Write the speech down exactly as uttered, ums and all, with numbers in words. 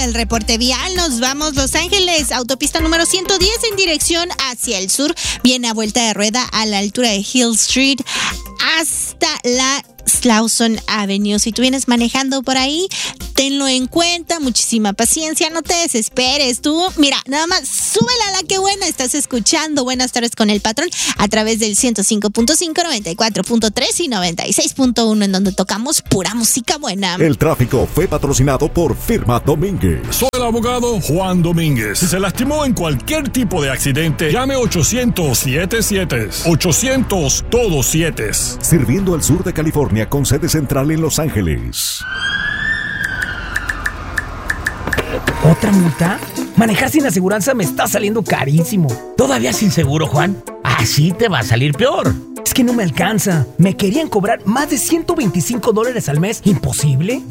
el reporte vial. Nos vamos Los Ángeles, autopista número ciento diez en dirección hacia el sur. Viene a vuelta de rueda a la altura de Hill Street hasta la Slauson Avenue. Si tú vienes manejando por ahí, tenlo en cuenta, muchísima paciencia, no te desesperes. Tú, mira, nada más súbela a la que buena. Estás escuchando Buenas Tardes con el Patrón a través del ciento cinco punto cinco, noventa y cuatro punto tres y noventa y seis punto uno, en donde tocamos pura música buena. El tráfico fue patrocinado por Firma Domínguez. Soy el abogado Juan Domínguez. Si se lastimó en cualquier tipo de accidente, llame ochocientos siete siete. ochocientos todos siete. Sirviendo al sur de California con sede central en Los Ángeles. ¿Otra multa? Manejar sin aseguranza me está saliendo carísimo. ¿Todavía sin seguro, Juan? Así te va a salir peor. Es que no me alcanza. Me querían cobrar más de ciento veinticinco dólares al mes. ¿Imposible?